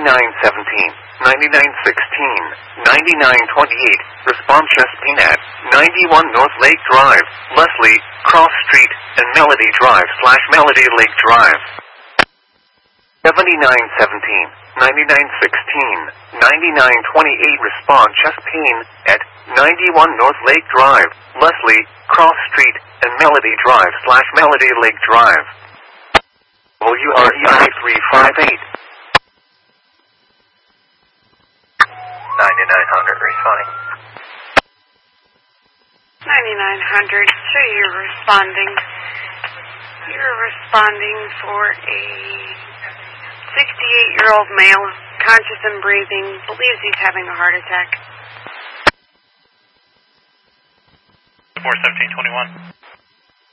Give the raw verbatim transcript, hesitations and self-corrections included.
ninety-nine seventeen, ninety-nine sixteen, ninety-nine twenty-eight, response Chesapeake at ninety-one North Lake Drive, Leslie, Cross Street, and Melody Drive slash Melody Lake Drive. seventy-nine seventeen, ninety-nine sixteen, ninety-nine twenty-eight, response Chesapeake at ninety-one North Lake Drive, Leslie, Cross Street, and Melody Drive slash Melody Lake Drive. W R E I three five eight. ninety-nine hundred responding. ninety-nine hundred, so you're responding. You're responding for a sixty-eight-year-old male, conscious and breathing, believes he's having a heart attack. four seventeen twenty-one.